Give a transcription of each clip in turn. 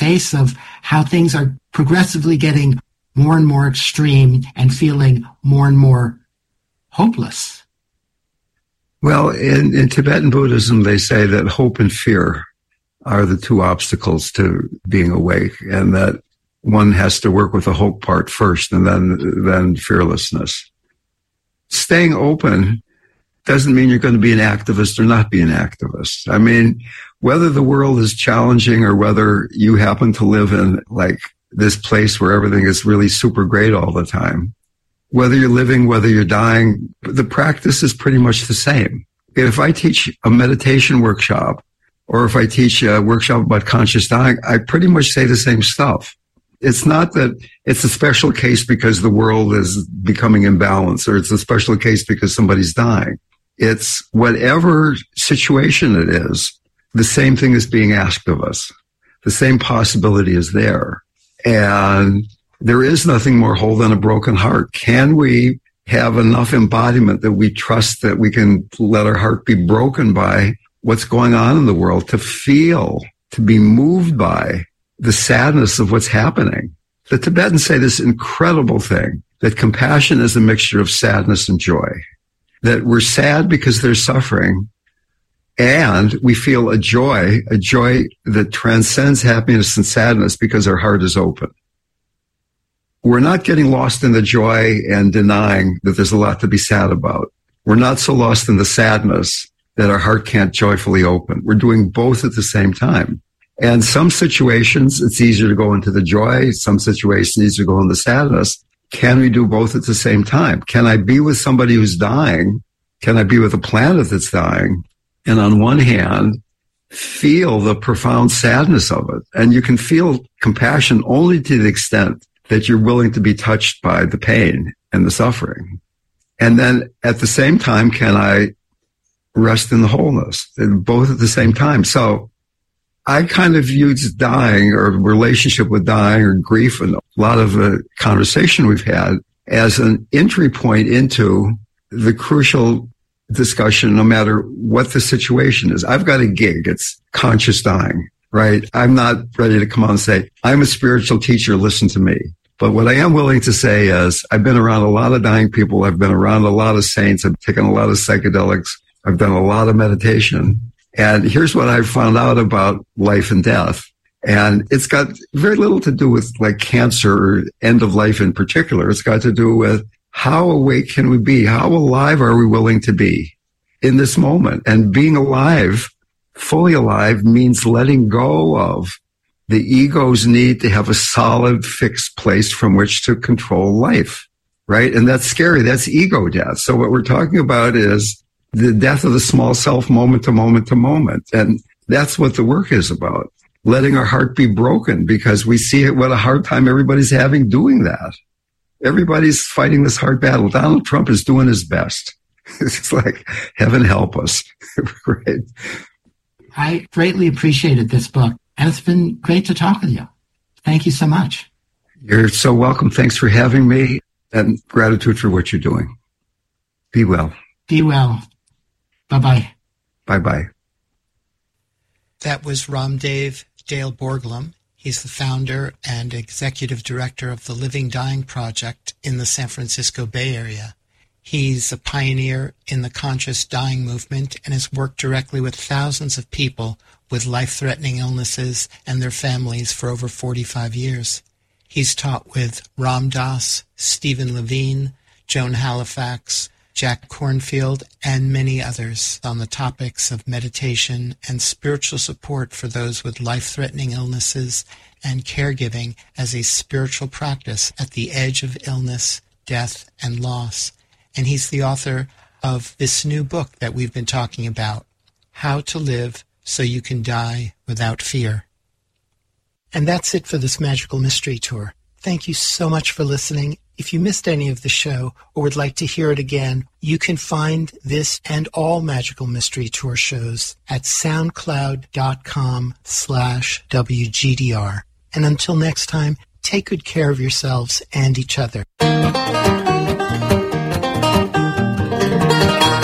face of how things are progressively getting more and more extreme and feeling more and more hopeless? Well, in Tibetan Buddhism, they say that hope and fear are the two obstacles to being awake, and that one has to work with the hope part first and then fearlessness. Staying open doesn't mean you're going to be an activist or not be an activist. I mean, whether the world is challenging or whether you happen to live in like this place where everything is really super great all the time, whether you're living, whether you're dying, the practice is pretty much the same. If I teach a meditation workshop or if I teach a workshop about conscious dying, I pretty much say the same stuff. It's not that it's a special case because the world is becoming imbalanced or it's a special case because somebody's dying. It's whatever situation it is, the same thing is being asked of us. The same possibility is there. And there is nothing more whole than a broken heart. Can we have enough embodiment that we trust that we can let our heart be broken by what's going on in the world, to feel, to be moved by the sadness of what's happening? The Tibetans say this incredible thing, that compassion is a mixture of sadness and joy, that we're sad because there's suffering, and we feel a joy that transcends happiness and sadness because our heart is open. We're not getting lost in the joy and denying that there's a lot to be sad about. We're not so lost in the sadness that our heart can't joyfully open. We're doing both at the same time. And some situations, it's easier to go into the joy. Some situations, it's easier to go into the sadness. Can we do both at the same time? Can I be with somebody who's dying? Can I be with a planet that's dying? And on one hand, feel the profound sadness of it. And you can feel compassion only to the extent that you're willing to be touched by the pain and the suffering. And then at the same time, can I rest in the wholeness? Both at the same time. So I kind of use dying or relationship with dying or grief and a lot of the conversation we've had as an entry point into the crucial discussion, no matter what the situation is. I've got a gig. It's conscious dying, right? I'm not ready to come on and say, I'm a spiritual teacher, listen to me. But what I am willing to say is I've been around a lot of dying people. I've been around a lot of saints. I've taken a lot of psychedelics. I've done a lot of meditation. And here's what I've found out about life and death. And it's got very little to do with like cancer or end of life in particular. It's got to do with how awake can we be? How alive are we willing to be in this moment? And being alive, fully alive, means letting go of the ego's need to have a solid, fixed place from which to control life, right? And that's scary. That's ego death. So what we're talking about is the death of the small self moment to moment to moment. And that's what the work is about. Letting our heart be broken because we see what a hard time everybody's having doing that. Everybody's fighting this hard battle. Donald Trump is doing his best. It's like, heaven help us. Right? I greatly appreciated this book, and it's been great to talk with you. Thank you so much. You're so welcome. Thanks for having me, and gratitude for what you're doing. Be well. Be well. Bye-bye. Bye-bye. That was Ramdev Dale Borglum. He's the founder and executive director of the Living Dying Project in the San Francisco Bay Area. He's a pioneer in the conscious dying movement and has worked directly with thousands of people with life-threatening illnesses and their families for over 45 years. He's taught with Ram Dass, Stephen Levine, Joan Halifax, Jack Kornfield, and many others on the topics of meditation and spiritual support for those with life-threatening illnesses and caregiving as a spiritual practice at the edge of illness, death, and loss. And he's the author of this new book that we've been talking about, How to Live So You Can Die Without Fear. And that's it for this Magical Mystery Tour. Thank you so much for listening. If you missed any of the show or would like to hear it again, you can find this and all Magical Mystery Tour shows at soundcloud.com/WGDR. And until next time, take good care of yourselves and each other.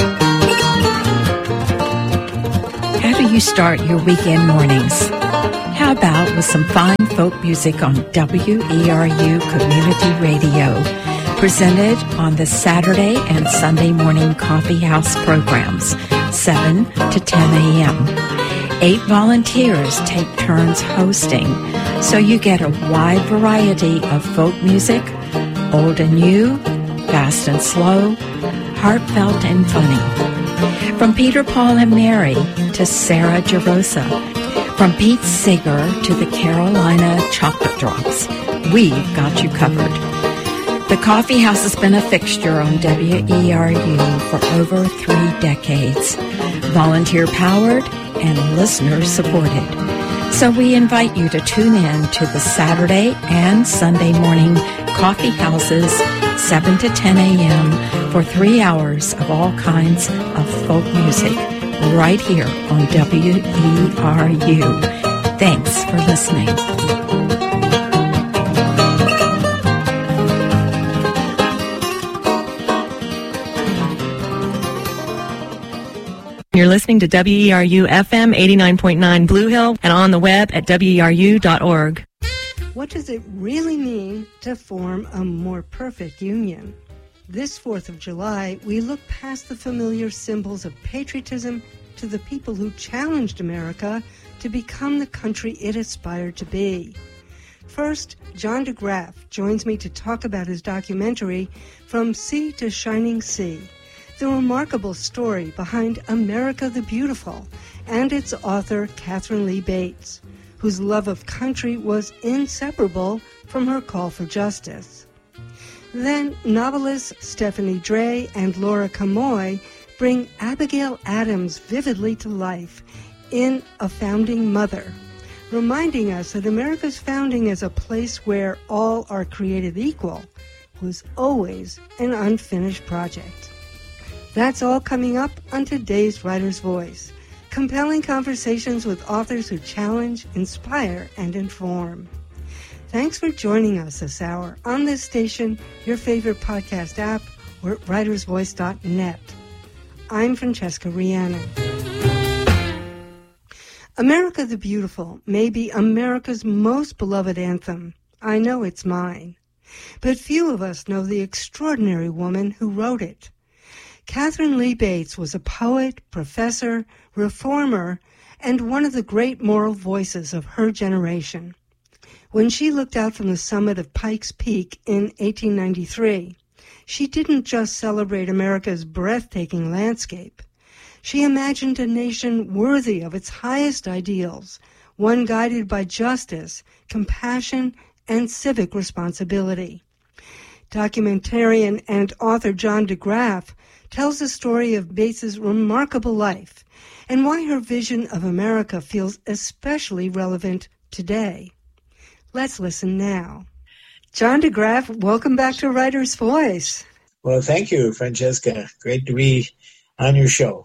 How do you start your weekend mornings? How about with some fine folk music on WERU Community Radio, presented on the Saturday and Sunday morning coffee house programs, 7 to 10 a.m. 8 volunteers take turns hosting, so you get a wide variety of folk music, old and new, fast and slow, heartfelt and funny. From Peter, Paul, and Mary to Sarah Jarosa, from Pete Seeger to the Carolina Chocolate Drops, we've got you covered. The coffee house has been a fixture on WERU for over 3 decades, volunteer-powered and listener-supported. So we invite you to tune in to the Saturday and Sunday morning coffee houses, 7 to 10 a.m., for 3 hours of all kinds of folk music, right here on WERU. Thanks for listening. You're listening to WERU FM 89.9 Blue Hill and on the web at WERU.org. What does it really mean to form a more perfect union? This 4th of July, we look past the familiar symbols of patriotism to the people who challenged America to become the country it aspired to be. First, John DeGraff joins me to talk about his documentary, From Sea to Shining Sea, the remarkable story behind America the Beautiful, and its author, Katharine Lee Bates, whose love of country was inseparable from her call for justice. Then, novelists Stephanie Dray and Laura Camoy bring Abigail Adams vividly to life in A Founding Mother, reminding us that America's founding as a place where all are created equal was always an unfinished project. That's all coming up on today's Writer's Voice. Compelling conversations with authors who challenge, inspire, and inform. Thanks for joining us this hour on this station, your favorite podcast app, or at writersvoice.net. I'm Francesca Rhiannon. America the Beautiful may be America's most beloved anthem. I know it's mine. But few of us know the extraordinary woman who wrote it. Katharine Lee Bates was a poet, professor, reformer, and one of the great moral voices of her generation. When she looked out from the summit of Pikes Peak in 1893, she didn't just celebrate America's breathtaking landscape. She imagined a nation worthy of its highest ideals, one guided by justice, compassion, and civic responsibility. Documentarian and author John DeGraff tells the story of Bates's remarkable life and why her vision of America feels especially relevant today. Let's listen now. John DeGraff, welcome back to Writer's Voice. Well, thank you, Francesca. Great to be on your show.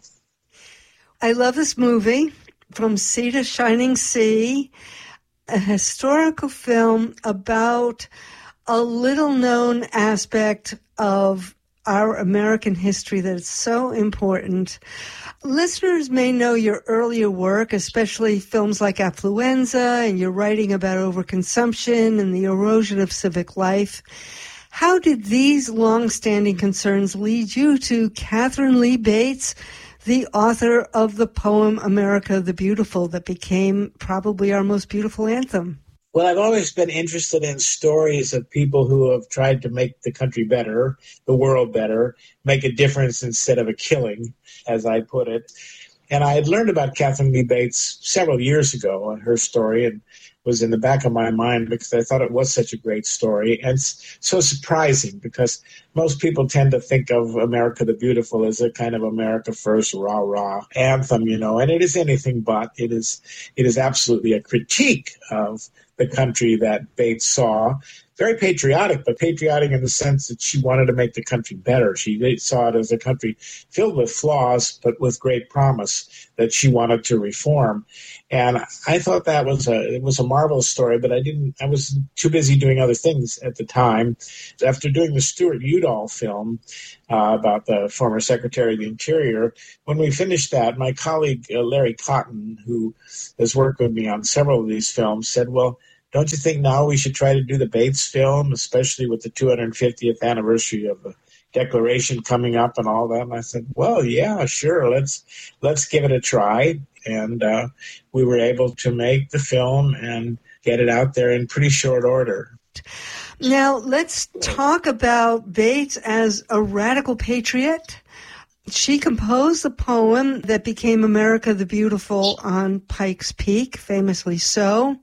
I love this movie, From Sea to Shining Sea, a historical film about a little-known aspect of our American history that is so important. Listeners may know your earlier work, especially films like Affluenza, and your writing about overconsumption and the erosion of civic life. How did these long-standing concerns lead you to Katharine Lee Bates, the author of the poem America the Beautiful that became probably our most beautiful anthem? Well, I've always been interested in stories of people who have tried to make the country better, the world better, make a difference instead of a killing, as I put it. And I had learned about Katharine Lee Bates several years ago and her story, and was in the back of my mind because I thought it was such a great story. And it's so surprising because most people tend to think of America the Beautiful as a kind of America First, rah-rah anthem, you know, and it is anything but. It is absolutely a critique of the country that Bates saw, very patriotic, but patriotic in the sense that she wanted to make the country better. She saw it as a country filled with flaws, but with great promise that she wanted to reform. And I thought that was it was a marvelous story, but I was too busy doing other things at the time. After doing the Stuart Udall film about the former Secretary of the Interior, when we finished that, my colleague Larry Cotton, who has worked with me on several of these films, said, well, don't you think now we should try to do the Bates film, especially with the 250th anniversary of the Declaration coming up and all that? And I said, well, yeah, sure, let's give it a try. And we were able to make the film and get it out there in pretty short order. Now, let's talk about Bates as a radical patriot. She composed the poem that became America the Beautiful on Pikes Peak, famously so.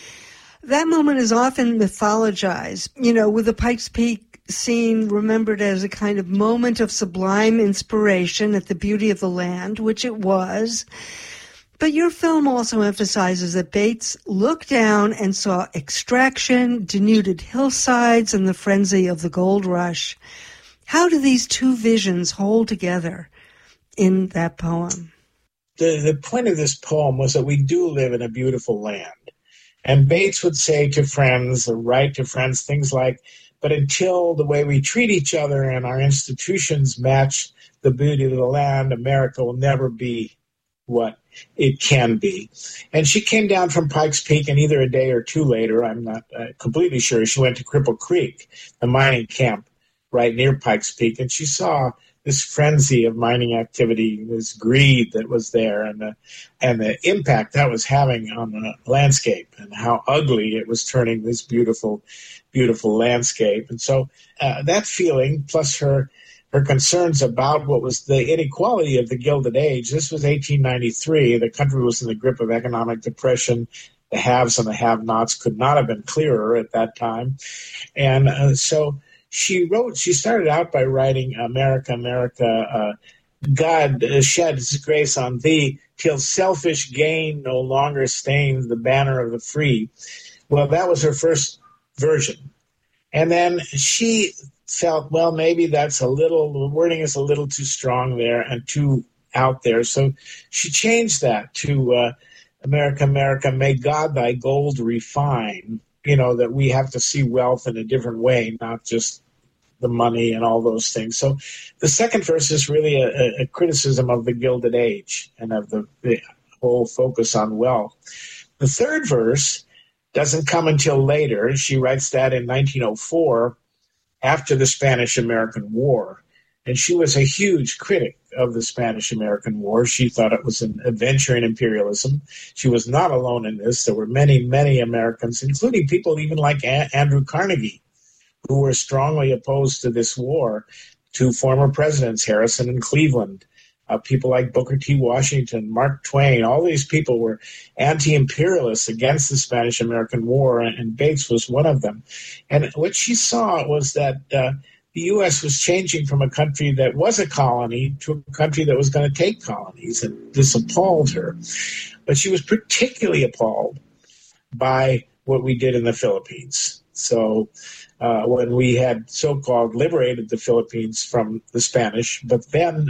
That moment is often mythologized, with the Pikes Peak scene remembered as a kind of moment of sublime inspiration at the beauty of the land, which it was. But your film also emphasizes that Bates looked down and saw extraction, denuded hillsides, and the frenzy of the gold rush. How do these two visions hold together in that poem? The point of this poem was that we do live in a beautiful land. And Bates would say to friends, or write to friends, things like, but until the way we treat each other and our institutions match the beauty of the land, America will never be what it can be. And she came down from Pikes Peak, and either a day or two later, I'm not completely sure, she went to Cripple Creek, the mining camp right near Pikes Peak, and she saw this frenzy of mining activity, this greed that was there, and the impact that was having on the landscape, and how ugly it was turning this beautiful, beautiful landscape. And so that feeling, plus her concerns about what was the inequality of the Gilded Age. This was 1893. The country was in the grip of economic depression. The haves and the have-nots could not have been clearer at that time. And so she started out by writing, America, America, God sheds his grace on thee till selfish gain no longer stains the banner of the free. Well, that was her first version. And then she felt, well, maybe the wording is a little too strong there and too out there. So she changed that to America, America, may God thy gold refine, that we have to see wealth in a different way, not just the money and all those things. So the second verse is really a criticism of the Gilded Age and of the whole focus on wealth. The third verse doesn't come until later. She writes that in 1904 after the Spanish-American War. And she was a huge critic of the Spanish-American War. She thought it was an adventure in imperialism. She was not alone in this. There were many, many Americans, including people even like Andrew Carnegie, who were strongly opposed to this war, to former presidents, Harrison and Cleveland, people like Booker T. Washington, Mark Twain. All these people were anti-imperialists against the Spanish-American War, and Bates was one of them. And what she saw was that the U.S. was changing from a country that was a colony to a country that was going to take colonies, and this appalled her. But she was particularly appalled by what we did in the Philippines. So when we had so-called liberated the Philippines from the Spanish, but then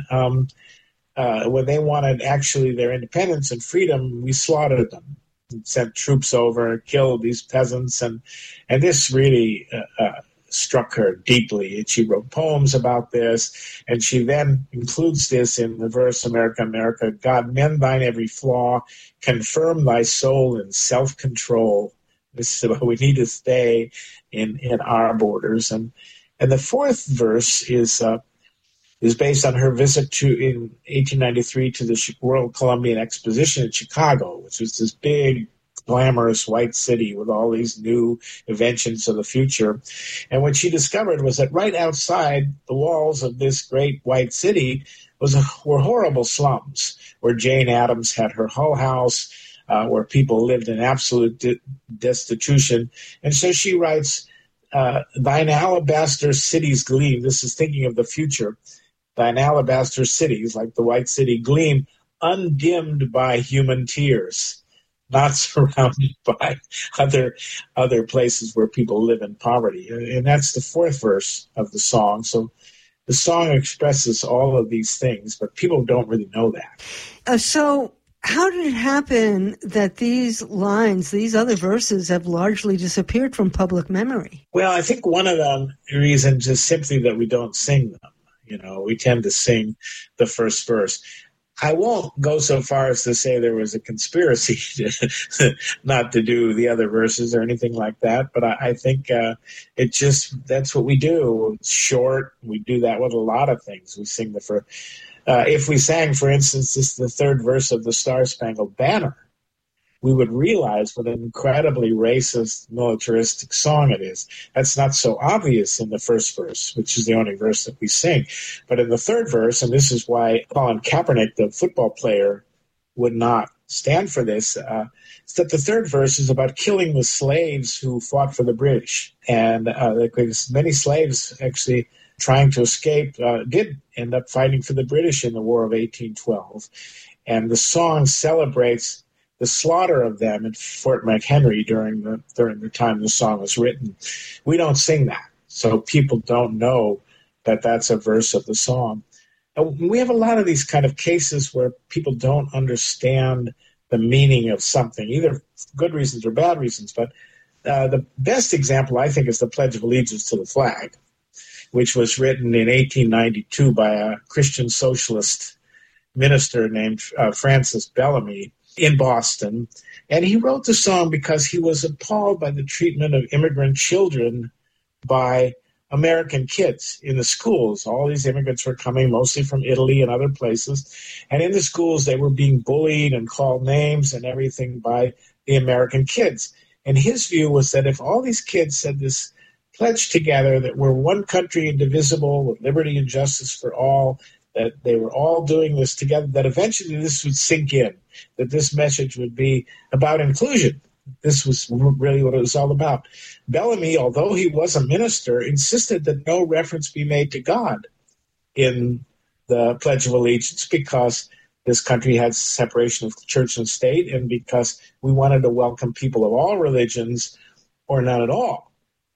when they wanted actually their independence and freedom, we slaughtered them and sent troops over, killed these peasants, and this really struck her deeply. And she wrote poems about this, and she then includes this in the verse, America, America, God, mend thine every flaw, confirm thy soul in self-control. This is what we need to stay in our borders. And the fourth verse is based on her visit in 1893 to the World Columbian Exposition in Chicago, which was this big, glamorous white city with all these new inventions of the future. And what she discovered was that right outside the walls of this great white city were horrible slums, where Jane Addams had her Hull House, where people lived in absolute destitution. And so she writes, thine alabaster cities gleam. This is thinking of the future. Thine alabaster cities, like the white city, gleam undimmed by human tears. not surrounded by other places where people live in poverty. And that's the fourth verse of the song. So the song expresses all of these things, but people don't really know that. So how did it happen that these lines, these other verses, have largely disappeared from public memory? Well, I think one of the reasons is simply that we don't sing them. You know, we tend to sing the first verse. I won't go so far as to say there was a conspiracy not to do the other verses or anything like that, but I think that's what we do. It's short. We do that with a lot of things. We sing the first. If we sang, for instance, the third verse of the Star-Spangled Banner, we would realize what an incredibly racist, militaristic song it is. That's not so obvious in the first verse, which is the only verse that we sing. But in the third verse, and this is why Colin Kaepernick, the football player, would not stand for this, is that the third verse is about killing the slaves who fought for the British. And because many slaves actually trying to escape did end up fighting for the British in the War of 1812. And the song celebrates the slaughter of them at Fort McHenry during the time the song was written. We don't sing that, so people don't know that that's a verse of the song. And we have a lot of these kind of cases where people don't understand the meaning of something, either good reasons or bad reasons. But the best example, I think, is the Pledge of Allegiance to the Flag, which was written in 1892 by a Christian socialist minister named Francis Bellamy in Boston. And he wrote the song because he was appalled by the treatment of immigrant children by American kids in the schools. All these immigrants were coming mostly from Italy and other places. And in the schools, they were being bullied and called names and everything by the American kids. And his view was that if all these kids said this pledge together that we're one country indivisible with liberty and justice for all, that they were all doing this together, that eventually this would sink in, that this message would be about inclusion. This was really what it was all about. Bellamy, although he was a minister, insisted that no reference be made to God in the Pledge of Allegiance because this country had separation of church and state and because we wanted to welcome people of all religions or none at all.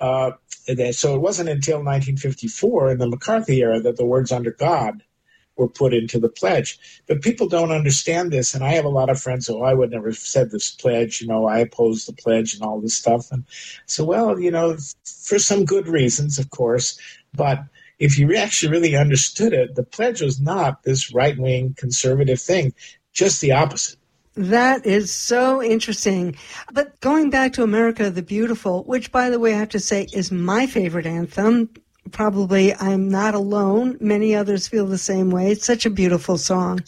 So it wasn't until 1954 in the McCarthy era that the words "under God" were put into the pledge. But people don't understand this, and I have a lot of friends who I would never have said this pledge, I oppose the pledge and all this stuff. And so, well, for some good reasons, of course, but if you actually really understood it, the pledge was not this right-wing conservative thing, just the opposite. That is so interesting. But going back to America the Beautiful, which, by the way, I have to say is my favorite anthem. Probably I'm not alone. Many others feel the same way. It's such a beautiful song.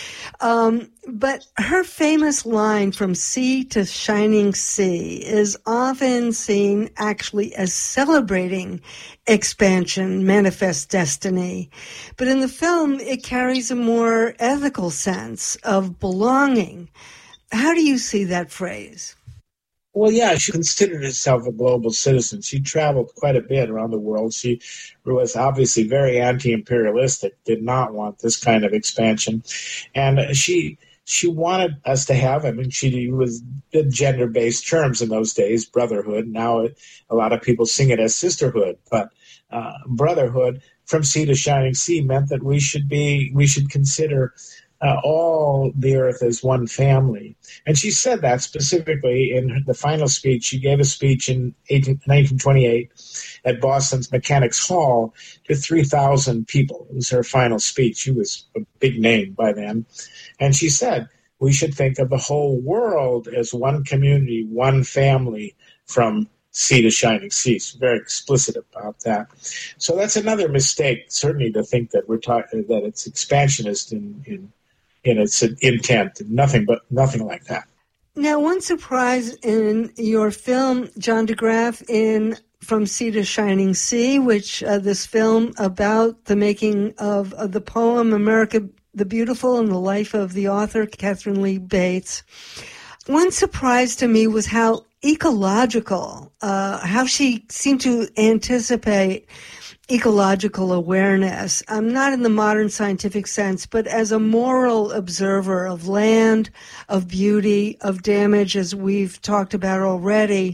But her famous line, "From sea to shining sea," is often seen actually as celebrating expansion, manifest destiny. But in the film, it carries a more ethical sense of belonging. How do you see that phrase? Well, yeah, she considered herself a global citizen. She traveled quite a bit around the world. She was obviously very anti-imperialistic, did not want this kind of expansion. And she wanted us to have, she did gender-based terms in those days, brotherhood. Now a lot of people sing it as sisterhood, but brotherhood, from sea to shining sea, meant that we should consider all the earth as one family. And she said that specifically in the final speech. She gave a speech in 1928 at Boston's Mechanics Hall to 3,000 people. It was her final speech. She was a big name by then. And she said, we should think of the whole world as one community, one family, from sea to shining sea. She's very explicit about that. So that's another mistake, certainly, to think that that it's expansionist in its intent, nothing like that. Now, one surprise in your film, John DeGraff, in From Sea to Shining Sea, which this film about the making of the poem America the Beautiful and the life of the author, Catherine Lee Bates. One surprise to me was how ecological, how she seemed to anticipate ecological awareness, not in the modern scientific sense, but as a moral observer of land, of beauty, of damage, as we've talked about already.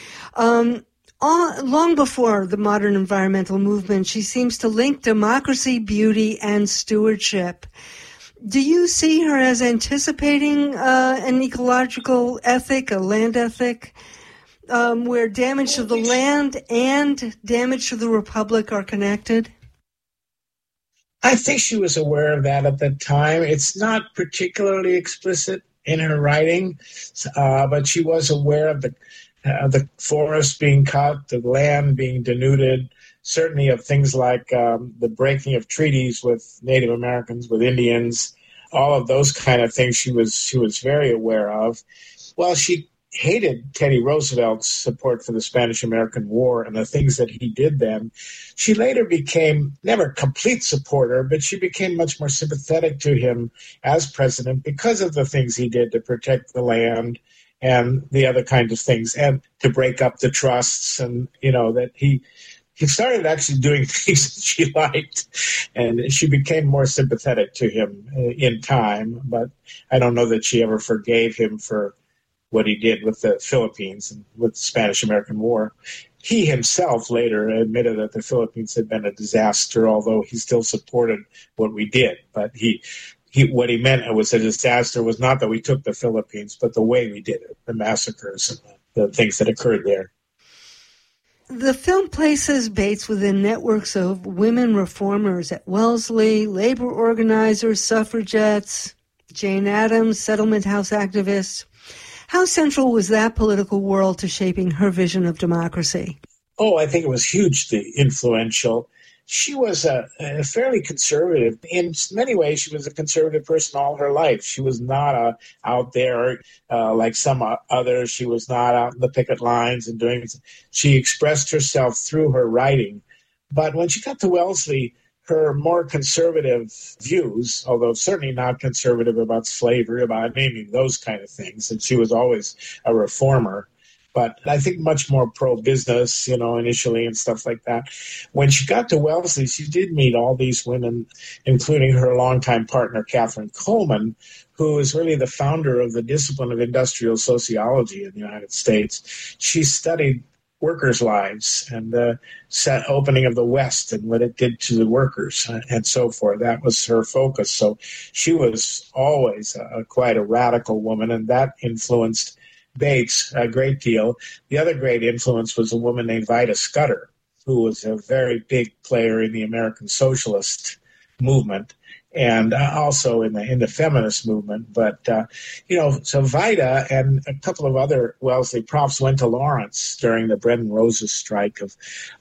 Long before the modern environmental movement, she seems to link democracy, beauty, and stewardship. Do you see her as anticipating an ecological ethic, a land ethic, where damage to the land and damage to the Republic are connected? I think she was aware of that at the time. It's not particularly explicit in her writing, but she was aware of the forest being cut, the land being denuded, certainly of things like the breaking of treaties with Native Americans, with Indians, all of those kind of things she was very aware of. Well, she hated Teddy Roosevelt's support for the Spanish-American War and the things that he did then. She later became, never a complete supporter, but she became much more sympathetic to him as president because of the things he did to protect the land and the other kinds of things, and to break up the trusts, and, that he started actually doing things that she liked, and she became more sympathetic to him in time, but I don't know that she ever forgave him for what he did with the Philippines and with the Spanish-American War. He himself later admitted that the Philippines had been a disaster, although he still supported what we did. But what he meant it was a disaster was not that we took the Philippines, but the way we did it, the massacres and the things that occurred there. The film places Bates within networks of women reformers at Wellesley, labor organizers, suffragettes, Jane Addams, settlement house activists. How central was that political world to shaping her vision of democracy? Oh, I think it was hugely influential. She was a fairly conservative. In many ways, she was a conservative person all her life. She was not out there like some others. She was not out in the picket lines and doing. She expressed herself through her writing. But when she got to Wellesley, her more conservative views, although certainly not conservative about slavery, about naming those kind of things, and she was always a reformer, but I think much more pro-business, initially and stuff like that. When she got to Wellesley, she did meet all these women, including her longtime partner, Catherine Coleman, who is really the founder of the discipline of industrial sociology in the United States. She studied workers' lives and the opening of the West and what it did to the workers and so forth. That was her focus. So she was always quite a radical woman, and that influenced Bates a great deal. The other great influence was a woman named Vida Scudder, who was a very big player in the American socialist movement and also in the feminist movement. But, so Vida and a couple of other Wellesley profs went to Lawrence during the Bread and Roses strike of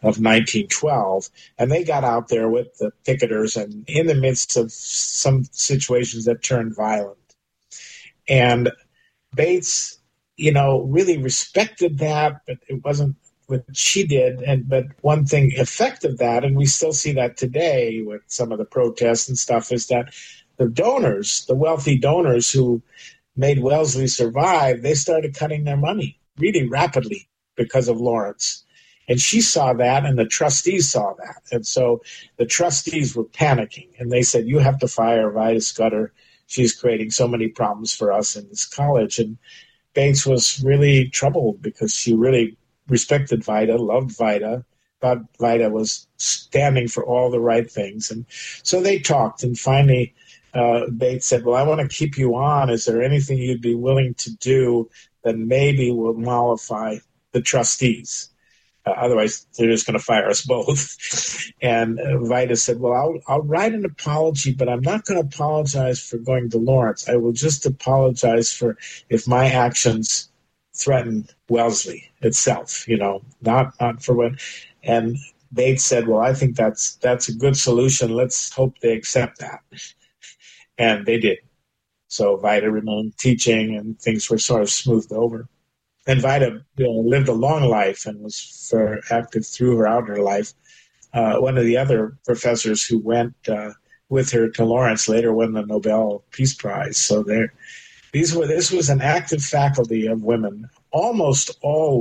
1912, and they got out there with the picketers and in the midst of some situations that turned violent. And Bates, really respected that, but it wasn't what she did. But one thing effect of that, and we still see that today with some of the protests and stuff, is that the donors, the wealthy donors who made Wellesley survive, they started cutting their money really rapidly because of Lawrence. And she saw that, and the trustees saw that. And so the trustees were panicking, and they said, you have to fire Vida Scudder. She's creating so many problems for us in this college. And Bates was really troubled because she really respected Vida, loved Vida, thought Vida was standing for all the right things. And so they talked, and finally Bates said, well, I want to keep you on. Is there anything you'd be willing to do that maybe will mollify the trustees? Otherwise, they're just going to fire us both. And Vida said, well, I'll write an apology, but I'm not going to apologize for going to Lawrence. I will just apologize for if my actions threaten Wellesley itself, not for what. And Bates said, well, I think that's a good solution. Let's hope they accept that. And they did. So Vida remained teaching, and things were sort of smoothed over. And Vida lived a long life and was active throughout her life. One of the other professors who went with her to Lawrence later won the Nobel Peace Prize. So this was an active faculty of women. Almost all women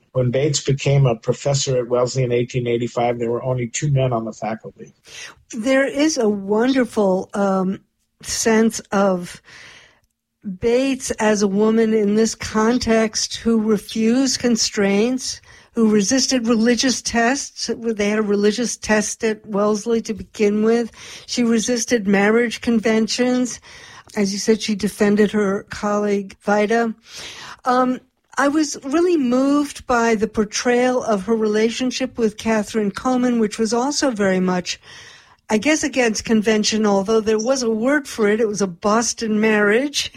When Bates became a professor at Wellesley in 1885, there were only 2 men on the faculty. There is a wonderful sense of Bates as a woman in this context who refused constraints, who resisted religious tests. They had a religious test at Wellesley to begin with. She resisted marriage conventions. As you said, she defended her colleague, Vida. I was really moved by the portrayal of her relationship with Katherine Coleman, which was also very much, I guess, against convention, although there was a word for it. It was a Boston marriage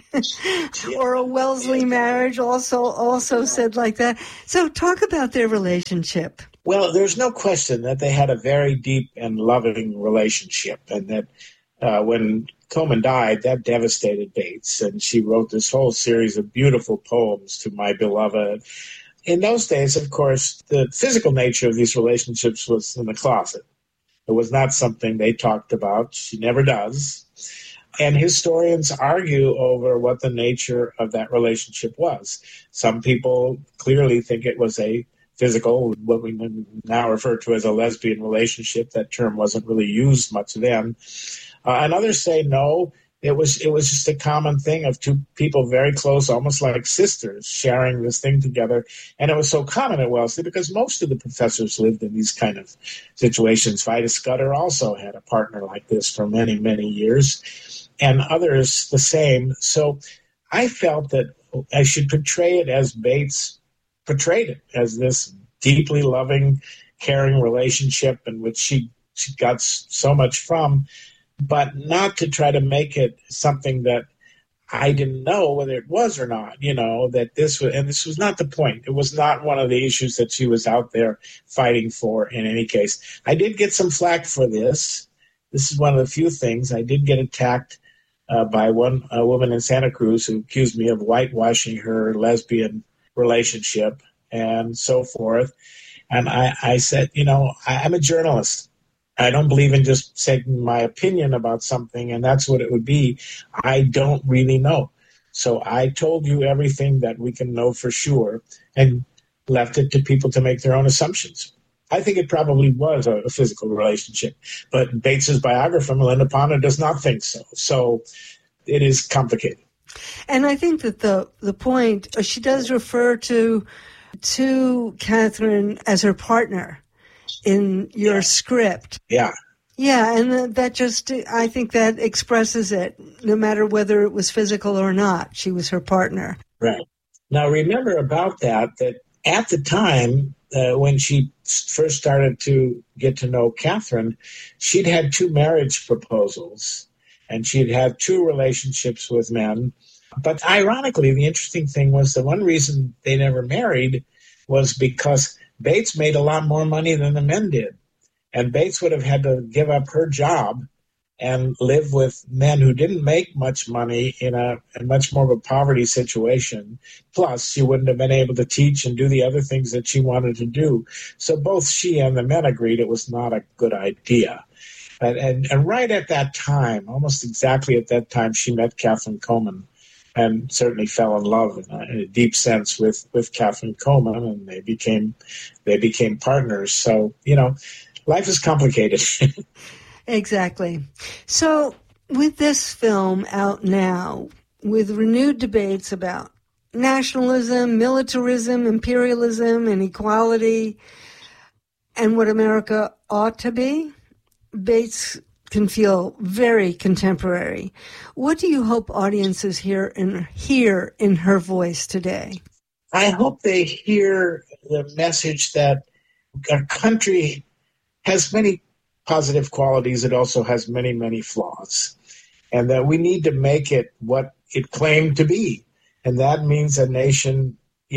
or a Wellesley marriage, also said like that. So talk about their relationship. Well, there's no question that they had a very deep and loving relationship, and that when Coleman died, that devastated Bates, and she wrote this whole series of beautiful poems to My Beloved. In those days, of course, the physical nature of these relationships was in the closet. It was not something they talked about. She never does. And historians argue over what the nature of that relationship was. Some people clearly think it was a physical, what we now refer to as a lesbian relationship. That term wasn't really used much then. And others say no, it was just a common thing of 2 people very close, almost like sisters, sharing this thing together. And it was so common at Wellesley because most of the professors lived in these kind of situations. Vida Scudder also had a partner like this for many, many years, and others the same. So I felt that I should portray it as Bates portrayed it, as this deeply loving, caring relationship in which she got so much from, but not to try to make it something that I didn't know whether it was or not, that this was not the point. It was not one of the issues that she was out there fighting for in any case. I did get some flack for this. This is one of the few things. I did get attacked by a woman in Santa Cruz who accused me of whitewashing her lesbian relationship and so forth. And I said, I'm a journalist. I don't believe in just saying my opinion about something, and that's what it would be. I don't really know. So I told you everything that we can know for sure and left it to people to make their own assumptions. I think it probably was a physical relationship, but Bates's biographer, Melinda Ponder, does not think so. So it is complicated. And I think that the point, she does refer to Katherine as her partner in your script. Yeah. Yeah, and that just, I think that expresses it, no matter whether it was physical or not. She was her partner. Right. Now, remember about that at the time, when she first started to get to know Katherine, she'd had 2 marriage proposals, and she'd had 2 relationships with men. But ironically, the interesting thing was the one reason they never married was because Bates made a lot more money than the men did. And Bates would have had to give up her job and live with men who didn't make much money in a much more of a poverty situation. Plus, she wouldn't have been able to teach and do the other things that she wanted to do. So both she and the men agreed it was not a good idea. And right at that time, almost exactly at that time, she met Katherine Coleman and certainly fell in love in a deep sense with Katherine Coleman, and they became partners. So, life is complicated. Exactly. So with this film out now, with renewed debates about nationalism, militarism, imperialism, and equality, and what America ought to be, Bates can feel very contemporary. What do you hope audiences hear in her voice today? I hope they hear the message that our country has many positive qualities. It also has many, many flaws, and that we need to make it what it claimed to be. And that means a nation,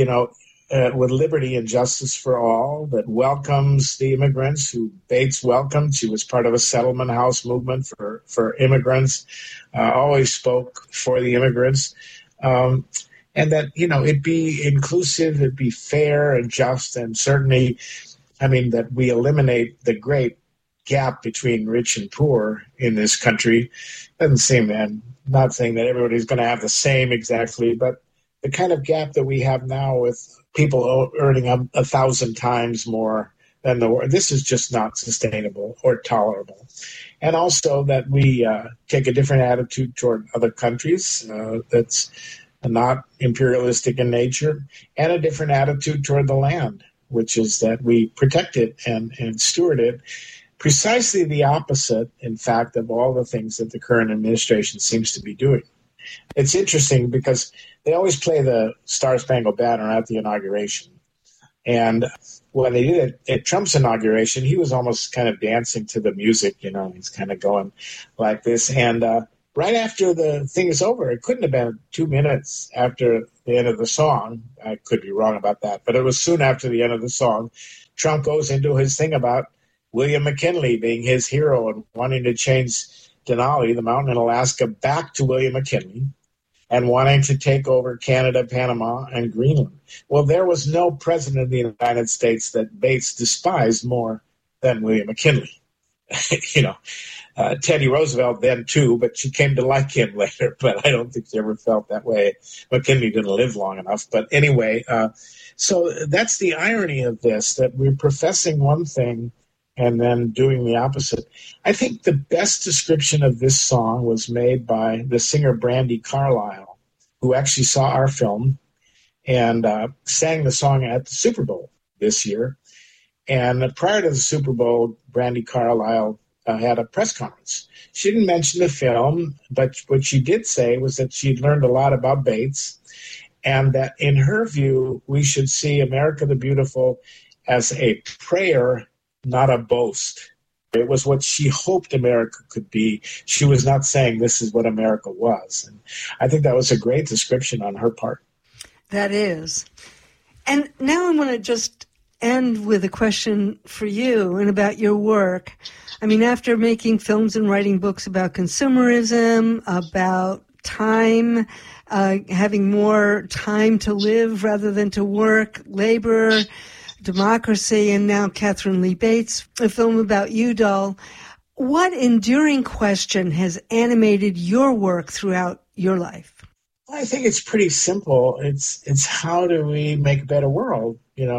with liberty and justice for all, that welcomes the immigrants who Bates welcomed. She was part of a settlement house movement for immigrants, always spoke for the immigrants. And that, it'd be inclusive, it'd be fair and just, and certainly, that we eliminate the great gap between rich and poor in this country. Doesn't seem, and not saying that everybody's going to have the same exactly, but the kind of gap that we have now with people earning 1,000 times more than the world. This is just not sustainable or tolerable. And also that we take a different attitude toward other countries that's not imperialistic in nature, and a different attitude toward the land, which is that we protect it and steward it. Precisely the opposite, in fact, of all the things that the current administration seems to be doing. It's interesting because they always play the Star-Spangled Banner at the inauguration. And when they did it at Trump's inauguration, he was almost kind of dancing to the music, he's kind of going like this. And right after the thing is over, it couldn't have been 2 minutes after the end of the song. I could be wrong about that, but it was soon after the end of the song. Trump goes into his thing about William McKinley being his hero and wanting to change Denali, the mountain in Alaska, back to William McKinley, and wanting to take over Canada, Panama, and Greenland. Well, there was no president of the United States that Bates despised more than William McKinley. Teddy Roosevelt then too, but she came to like him later, but I don't think she ever felt that way. McKinley didn't live long enough. But anyway, so that's the irony of this, that we're professing one thing and then doing the opposite. I think the best description of this song was made by the singer Brandi Carlile, who actually saw our film and sang the song at the Super Bowl this year. And prior to the Super Bowl, Brandi Carlile had a press conference. She didn't mention the film, but what she did say was that she'd learned a lot about Bates, and that in her view, we should see America the Beautiful as a prayer, not a boast. It was what she hoped America could be. She was not saying this is what America was. And I think that was a great description on her part. That is. And now I want to just end with a question for you and about your work. I mean, after making films and writing books about consumerism, about time, having more time to live rather than to work, labor, democracy, and now Katharine Lee Bates, a film about Udall. What enduring question has animated your work throughout your life? I think it's pretty simple. It's how do we make a better world,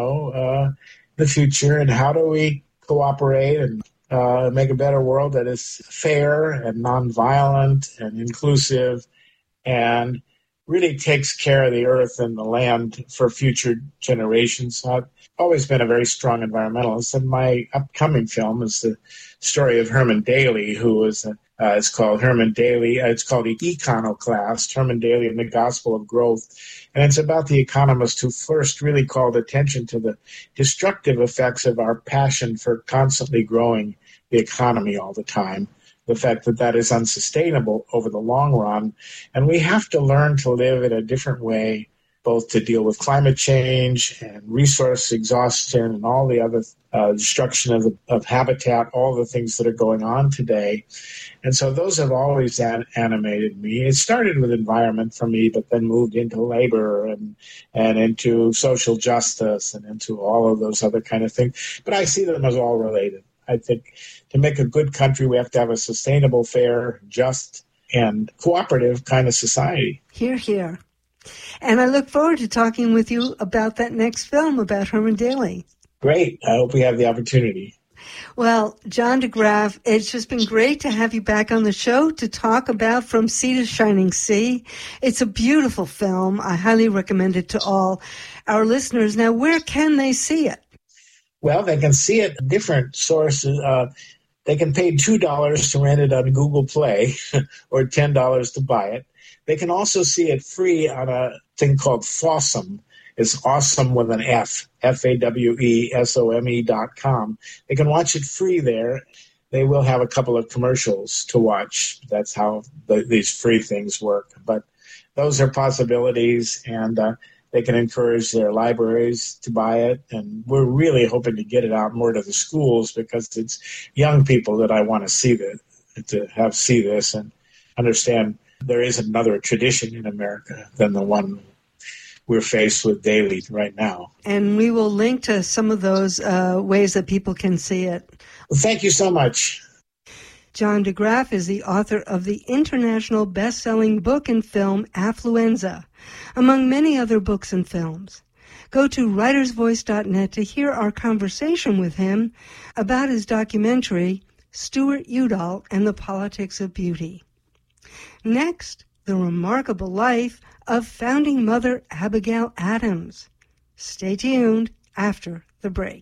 the future, and how do we cooperate and make a better world that is fair and nonviolent and inclusive and really takes care of the earth and the land for future generations. I've always been a very strong environmentalist, and my upcoming film is the story of Herman Daly, who is it's called Herman Daly. It's called Econoclast, Herman Daly and the Gospel of Growth. And it's about the economist who first really called attention to the destructive effects of our passion for constantly growing the economy all the time, the fact that that is unsustainable over the long run. And we have to learn to live in a different way, both to deal with climate change and resource exhaustion and all the other destruction of habitat, all the things that are going on today. And so those have always animated me. It started with environment for me, but then moved into labor and into social justice and into all of those other kind of things. But I see them as all related. I think to make a good country, we have to have a sustainable, fair, just, and cooperative kind of society. Hear, hear. And I look forward to talking with you about that next film about Herman Daly. Great. I hope we have the opportunity. Well, John DeGraff, it's just been great to have you back on the show to talk about From Sea to Shining Sea. It's a beautiful film. I highly recommend it to all our listeners. Now, where can they see it? Well, they can see it at different sources. They can pay $2 to rent it on Google Play or $10 to buy it. They can also see it free on a thing called Fawsome. It's awesome with an F, FAWESOME.com. They can watch it free there. They will have a couple of commercials to watch. That's how these free things work. But those are possibilities, and they can encourage their libraries to buy it. And we're really hoping to get it out more to the schools because it's young people that I want to see this and understand there is another tradition in America than the one we're faced with daily right now. And we will link to some of those ways that people can see it. Well, thank you so much. John DeGraff is the author of the international best-selling book and film Affluenza, among many other books and films. Go to writersvoice.net to hear our conversation with him about his documentary, Stuart Udall and the Politics of Beauty. Next, the remarkable life of founding mother Abigail Adams. Stay tuned after the break.